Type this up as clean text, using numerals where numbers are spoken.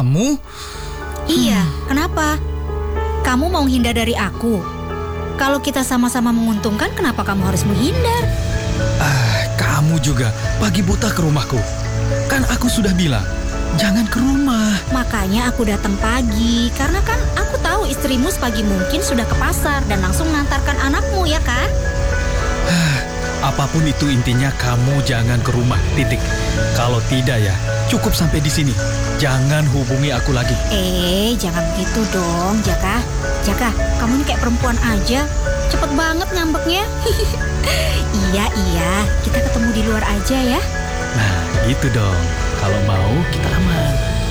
kamu? Iya, kenapa? Kamu mau hindar dari aku? Kalau kita sama-sama menguntungkan, kenapa kamu harus menghindar? Kamu juga pagi buta ke rumahku. Kan aku sudah bilang, jangan ke rumah. Makanya aku datang pagi, karena kan aku tahu istrimu sepagi mungkin sudah ke pasar dan langsung mengantarkan anakmu, ya kan? Apapun itu intinya kamu jangan ke rumah, titik. Kalau tidak ya, cukup sampai di sini. Jangan hubungi aku lagi. Jangan begitu dong, Jaka. Jaka, kamu ini kayak perempuan aja. Cepet banget ngambeknya. Iya, kita ketemu di luar aja ya. Nah, gitu dong. Kalau mau, kita aman.